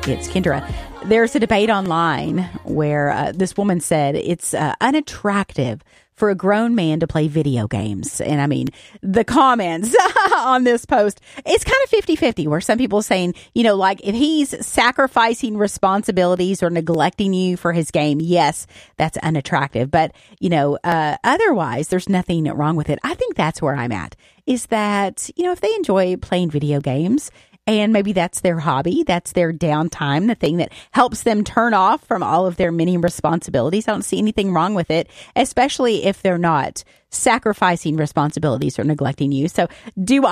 It's Kendra. There's a debate online where this woman said it's unattractive for a grown man to play video games. And I mean, the comments on this post, it's kind of 50-50, where some people are saying, you know, like if he's sacrificing responsibilities or neglecting you for his game, yes, that's unattractive. But, you know, otherwise, there's nothing wrong with it. I think that's where I'm at, is that, you know, if they enjoy playing video games, and maybe that's their hobby, that's their downtime, the thing that helps them turn off from all of their many responsibilities. I don't see anything wrong with it, especially if they're not sacrificing responsibilities or neglecting you. So do